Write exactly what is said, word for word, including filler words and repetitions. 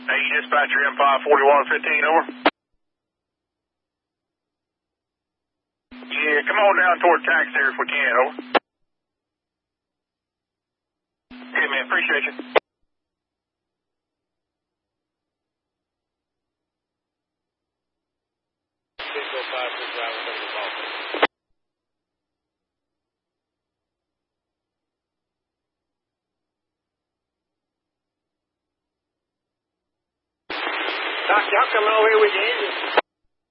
Hey, dispatcher M five forty-one fifteen, over. Yeah, come on down toward tax there if we can, over. Okay, man, appreciate you. six oh five, six driver, come to the ball. Doc, y'all coming over here with your engine?